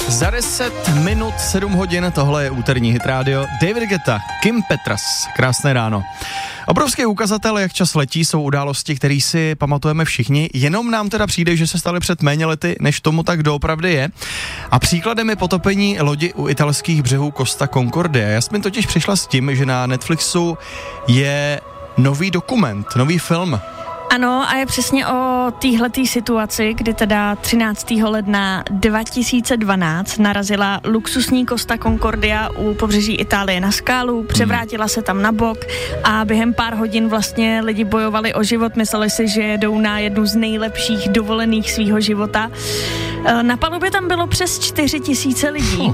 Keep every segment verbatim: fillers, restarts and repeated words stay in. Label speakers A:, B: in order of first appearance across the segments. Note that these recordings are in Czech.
A: Za deset minut sedm hodin, tohle je úterní Hit Radio. David Guetta, Kim Petras, krásné ráno. Obrovský ukazatel, jak čas letí, jsou události, které si pamatujeme všichni, jenom nám teda přijde, že se staly před méně lety, než tomu tak doopravdy je. A příkladem je potopení lodi u italských břehů Costa Concordia. Já jsem totiž přišla s tím, že na Netflixu je nový dokument, nový film.
B: Ano, a je přesně o téhletý situaci, kdy teda třináctého ledna dva tisíce dvanáct narazila luxusní Costa Concordia u pobřeží Itálie na skálu, převrátila se tam na bok a během pár hodin vlastně lidi bojovali o život, mysleli si, že jedou na jednu z nejlepších dovolených svýho života. Na palubě tam bylo přes čtyři tisíce lidí.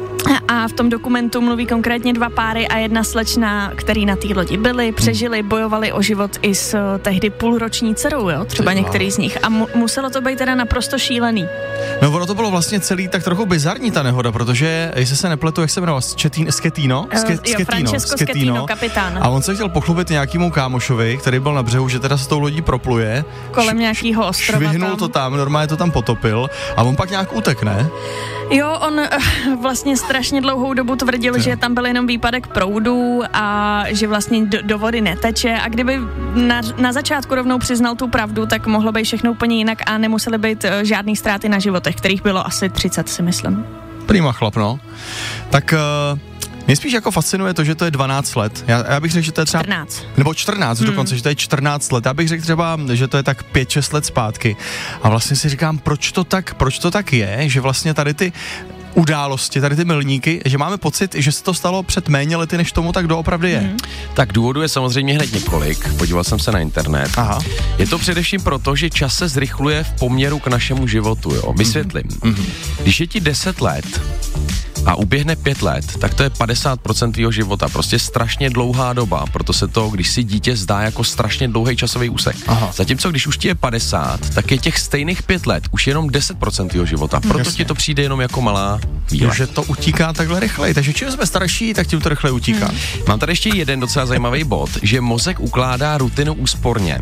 B: A v tom dokumentu mluví konkrétně dva páry a jedna slečna, který na té lodi byli, přežili, bojovali o život i s tehdy půlroční dcerou, jo, třeba některý z nich. A mu, muselo to být teda naprosto šílený.
A: No ono to bylo vlastně celý tak trochu bizarní ta nehoda, protože, jestli se nepletu, jak se jmenoval, Schettino?
B: Ske, jo, Francesco Schettino, kapitán.
A: A on se chtěl pochlubit nějakému kámošovi, který byl na břehu, že teda s tou lodí propluje.
B: Kolem nějakého ostrova.
A: Švihnul tam. to tam, normálně to tam potopil a on pak nějak utek, ne?
B: Jo, on vlastně strašně dlouhou dobu tvrdil, jo. že tam byl jenom výpadek proudu a že vlastně do, do vody neteče a kdyby na, na začátku rovnou přiznal tu pravdu, tak mohlo být všechno úplně jinak a nemusely být žádný ztráty na životech, kterých bylo asi třicet, si myslím.
A: Prima chlap, no. Tak... Uh... Mě spíš jako fascinuje to, že to je dvanáct let. Já, já bych řekl, že to je třeba...
B: čtrnáct.
A: Nebo čtrnáct hmm. dokonce, že to je čtrnáct let. Já bych řekl třeba, že to je tak pět šest let zpátky. A vlastně si říkám, proč to tak, proč to tak je, že vlastně tady ty události, tady ty milníky, že máme pocit, že se to stalo před méně lety, než tomu tak doopravdy je. Hmm.
C: Tak důvodů je samozřejmě hned několik. Podíval jsem se na internet.
A: Aha.
C: Je to především proto, že čas se zrychluje v poměru k našemu životu, jo. Vysvětlím. Hmm. Když je ti deset let, a uběhne pět let, tak to je padesát procent tvýho života. Prostě strašně dlouhá doba, proto se to, když si dítě zdá jako strašně dlouhý časový úsek. Aha. Zatímco když už ti je padesát, tak je těch stejných pět let už jenom deset procent tvýho života. Proto Jasně. ti to přijde jenom jako malá chvíle.
A: Že to utíká takhle rychleji, takže čím jsme starší, tak tím to rychleji utíká. Hmm.
C: Mám tady ještě jeden docela zajímavý bod, že mozek ukládá rutinu úsporně.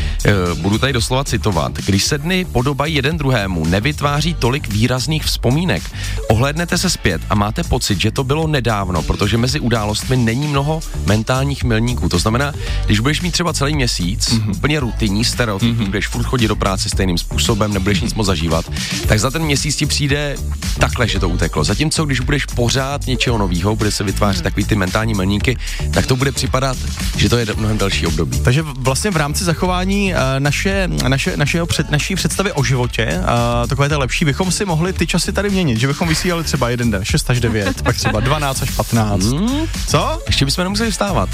C: E, budu tady doslova citovat. Když se dny podobají jeden druhému, nevytváří tolik výrazných vzpomínek. Ohlédnete se zpět a máte pocit, že to bylo nedávno, protože mezi událostmi není mnoho mentálních milníků. To znamená, když budeš mít třeba celý měsíc, mm-hmm. úplně rutinní stereotyp, mm-hmm. budeš furt chodit do práce stejným způsobem, nebudeš nic moc zažívat, tak za ten měsíc ti přijde takhle, že to uteklo. Zatímco, když budeš pořád něčeho novýho, bude se vytvářet mm. takový ty mentální milníky, tak to bude připadat, že to je mnohem další období.
A: Takže vlastně v rámci zachování uh, naše, naše, našeho před, naší představy o životě, uh, takové to lepší, bychom si mohli ty časy tady měnit, že bychom vysílali třeba jeden den, šest až devět, pak třeba dvanáct až patnáct. Hmm. Co?
C: Ještě bychom nemuseli vstávat.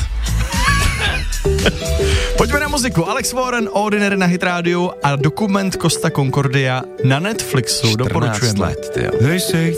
A: Pojďme na muziku. Alex Warren, Ordinary na Hit Radio a dokument Costa Concordia na Netflixu. Doporučujeme.
C: Let, tyjo.